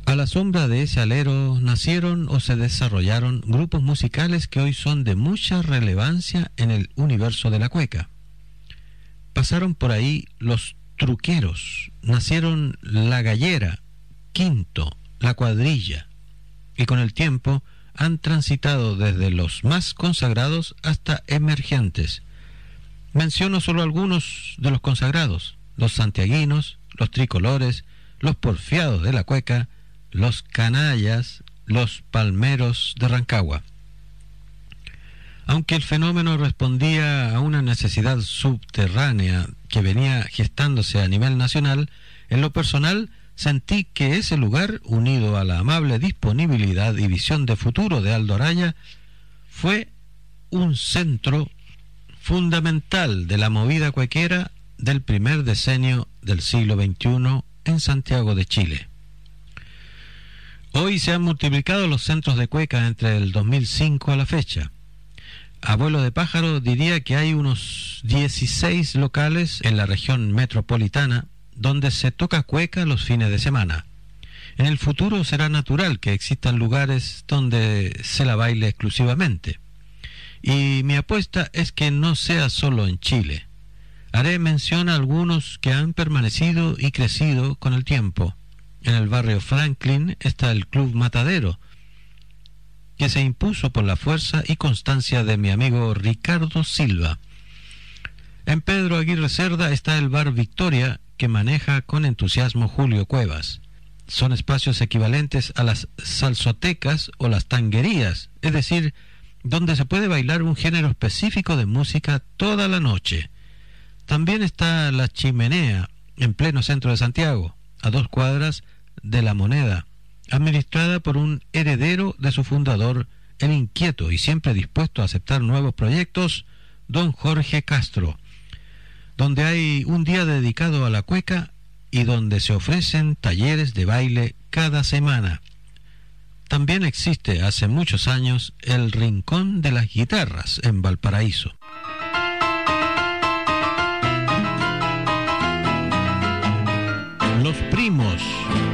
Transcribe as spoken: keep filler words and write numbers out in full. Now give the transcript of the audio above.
A la sombra de ese alero nacieron o se desarrollaron grupos musicales que hoy son de mucha relevancia en el universo de la cueca. Pasaron por ahí los truqueros, nacieron La Gallera, Quinto, La Cuadrilla, y con el tiempo han transitado desde los más consagrados hasta emergentes. Menciono solo algunos de los consagrados: los santiaguinos, los tricolores, los porfiados de la cueca, los canallas, los palmeros de Rancagua. Aunque el fenómeno respondía a una necesidad subterránea que venía gestándose a nivel nacional, en lo personal sentí que ese lugar, unido a la amable disponibilidad y visión de futuro de Aldo Araya, fue un centro fundamental de la movida cuequera del primer decenio del siglo veintiuno en Santiago de Chile. Hoy se han multiplicado los centros de cueca entre el dos mil cinco a la fecha. Abuelo de pájaro diría que hay unos dieciséis locales en la región metropolitana donde se toca cueca los fines de semana. En el futuro será natural que existan lugares donde se la baile exclusivamente. Y mi apuesta es que no sea solo en Chile. Haré mención a algunos que han permanecido y crecido con el tiempo. En el barrio Franklin está el Club Matadero, que se impuso por la fuerza y constancia de mi amigo Ricardo Silva. En Pedro Aguirre Cerda está el Bar Victoria, que maneja con entusiasmo Julio Cuevas. Son espacios equivalentes a las salsotecas o las tanguerías, es decir, donde se puede bailar un género específico de música toda la noche. También está La Chimenea, en pleno centro de Santiago, a dos cuadras de La Moneda, administrada por un heredero de su fundador, el inquieto y siempre dispuesto a aceptar nuevos proyectos, don Jorge Castro, donde hay un día dedicado a la cueca y donde se ofrecen talleres de baile cada semana. También existe hace muchos años el Rincón de las Guitarras en Valparaíso. Los Primos,